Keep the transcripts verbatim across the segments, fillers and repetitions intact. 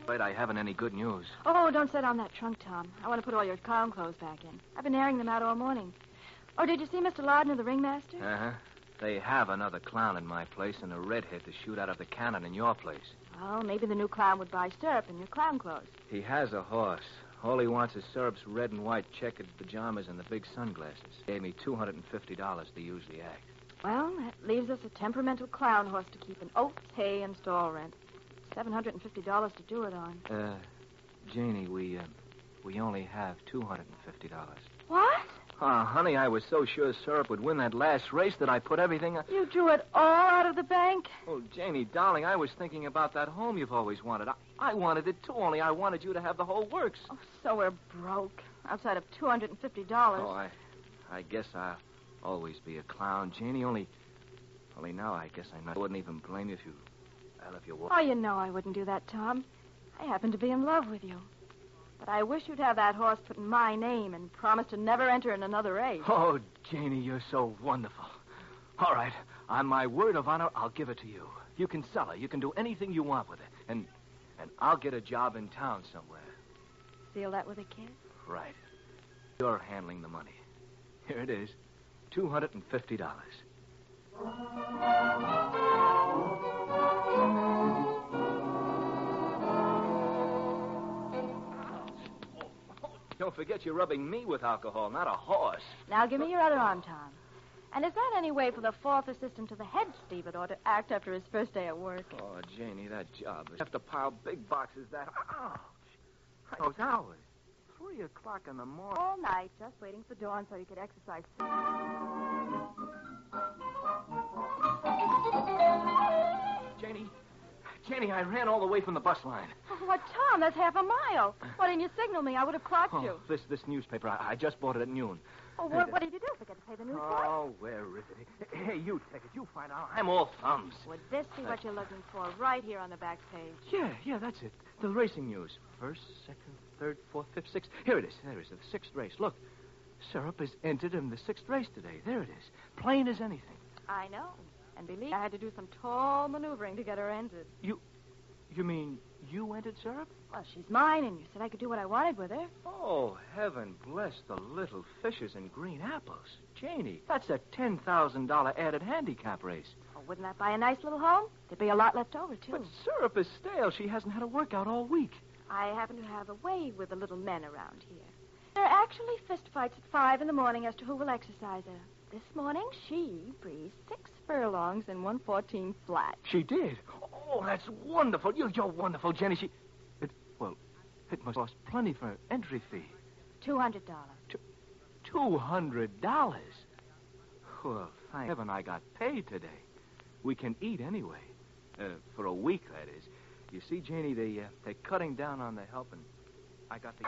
But I haven't any good news. Oh, don't sit on that trunk, Tom. I want to put all your clown clothes back in. I've been airing them out all morning. Oh, did you see Mister Lardner, the ringmaster? Uh-huh. They have another clown in my place and a redhead to shoot out of the cannon in your place. Well, maybe the new clown would buy syrup and your clown clothes. He has a horse. All he wants is Syrup's red and white checkered pajamas and the big sunglasses. Gave me two hundred fifty dollars to use the act. Well, that leaves us a temperamental clown horse to keep in oats, hay, and stall rent. seven hundred fifty dollars to do it on. Uh, Janie, we, uh, we only have two hundred fifty dollars. What? Oh, honey, I was so sure Syrup would win that last race that I put everything... On... You drew it all out of the bank? Oh, Janie, darling, I was thinking about that home you've always wanted. I, I wanted it, too, only I wanted you to have the whole works. Oh, so we're broke. Outside of two hundred fifty dollars. Oh, I I guess I'll always be a clown, Janie, only... Only now I guess I, not, I wouldn't even blame you if you... Well, if you were... Oh, you know I wouldn't do that, Tom. I happen to be in love with you. But I wish you'd have that horse put in my name and promise to never enter in another race. Oh, Janie, you're so wonderful. All right, on my word of honor, I'll give it to you. You can sell her. You can do anything you want with it. And and I'll get a job in town somewhere. Seal that with a kiss? Right. You're handling the money. Here it is, two hundred fifty dollars. Don't forget you're rubbing me with alcohol, not a horse. Now give me your other arm, Tom. And is that any way for the fourth assistant to the head stevedore to act after his first day at work? Oh, Janie, that job. I have to pile big boxes that... Ouch! Those hours. Three o'clock in the morning. All night, just waiting for dawn so you could exercise. Janie, Janie, I ran all the way from the bus line. Oh, what, Tom? That's half a mile. Why didn't you signal me? I would have clocked Oh, you. this this newspaper, I, I just bought it at noon. Oh, what, what did you do? Forget to pay the news boy? Oh, where is it? Hey, you take it. You find out. I'm all thumbs. Would this be what you're looking for right here on the back page? Yeah, yeah, that's it. The racing news. First, second, third, fourth, fifth, sixth. Here it is. There it is. The sixth race. Look, Syrup is entered in the sixth race today. There it is. Plain as anything. I know. And believe me, I had to do some tall maneuvering to get her entered. You, you mean you entered Syrup? Well, she's mine, and you said I could do what I wanted with her. Oh, heaven bless the little fishes and green apples. Janie, that's a ten thousand dollars added handicap race. Oh, wouldn't that buy a nice little home? There'd be a lot left over, too. But Syrup is stale. She hasn't had a workout all week. I happen to have a way with the little men around here. There are actually fistfights at five in the morning as to who will exercise her. This morning, she breezed six furlongs in one fourteen flat. She did? Oh, that's wonderful. You're, you're wonderful, Jenny. She... It, well, it must cost plenty for her entry fee. Two hundred dollars. Two, two hundred dollars? Well, thank heaven I got paid today. We can eat anyway. Uh, for a week, that is. You see, Janie, they, uh, they're cutting down on the help, and I got the...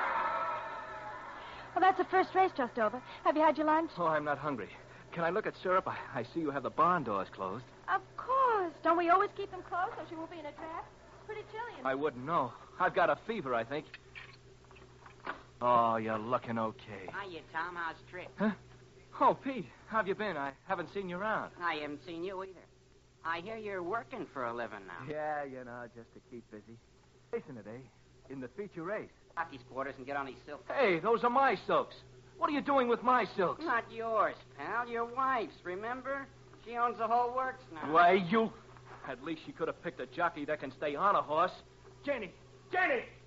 Well, that's the first race just over. Have you had your lunch? Oh, I'm not hungry. Can I look at Syrup? I, I see you have the barn doors closed. Of course. Don't we always keep them closed so she won't be in a draft? It's pretty chilly. In I wouldn't know. I've got a fever, I think. Oh, you're looking okay. Hiya, Tom. How's Trick? Huh? Oh, Pete, how have you been? I haven't seen you around. I haven't seen you either. I hear you're working for a living now. Yeah, you know, just to keep busy. Racing today, in the feature race. Lock these quarters and get on these silks. Hey, those are my silks. What are you doing with my silks? Not yours, pal. Your wife's, remember? She owns the whole works now. Why, you... At least she could have picked a jockey that can stay on a horse. Jenny! Jenny!